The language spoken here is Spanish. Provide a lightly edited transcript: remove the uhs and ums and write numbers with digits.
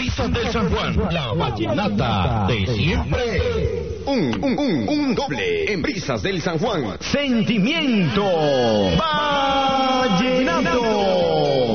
Brisas del San Juan, la vallenata de siempre. Un doble en Brisas del San Juan. Sentimiento.